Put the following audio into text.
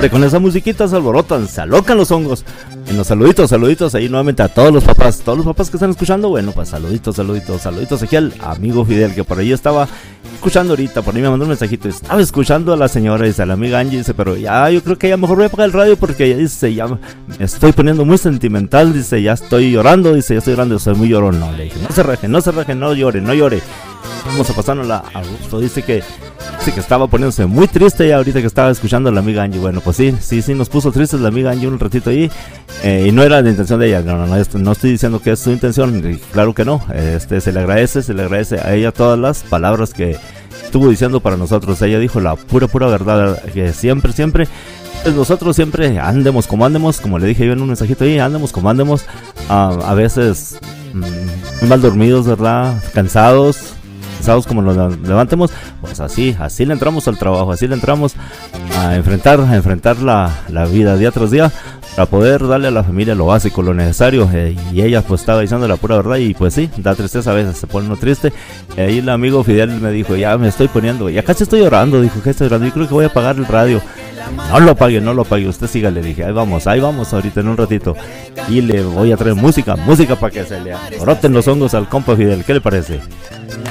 Con esa musiquita se alborotan, se alocan los hongos. En los saluditos ahí nuevamente a todos los papás que están escuchando. Bueno, pues saluditos aquí al amigo Fidel, que por ahí estaba escuchando ahorita. Por ahí me mandó un mensajito, estaba escuchando a la señora, dice, a la amiga Angie, dice, pero ya yo creo que ya mejor voy a apagar el radio porque ya dice, ya me estoy poniendo muy sentimental, dice, ya estoy llorando, soy muy llorón. No, le dije, no se raje, no llore. Vamos a pasárnosla a gusto. Dice que estaba poniéndose muy triste ya ahorita que estaba escuchando a la amiga Angie. Bueno, pues sí, nos puso tristes la amiga Angie un ratito ahí. Y no era la intención de ella. No estoy diciendo que es su intención. Claro que no. Se le agradece a ella todas las palabras que estuvo diciendo para nosotros. Ella dijo la pura verdad. Que siempre, pues nosotros siempre andemos, como le dije yo en un mensajito ahí, andemos como andemos. A veces muy mal dormidos, ¿verdad? Cansados como nos levantemos, pues así le entramos al trabajo, así le entramos a enfrentar la vida día tras día para poder darle a la familia lo básico, lo necesario. Y ella pues estaba diciendo la pura verdad y pues sí, da tristeza a veces, se pone uno triste. Ahí el amigo Fidel me dijo, ya me estoy poniendo, ya casi estoy llorando, dijo que estoy llorando, yo creo que voy a apagar el radio. No lo apague, usted siga, le dije, ahí vamos ahorita en un ratito. Y le voy a traer música para que se le broten los hongos al compa Fidel, ¿qué le parece?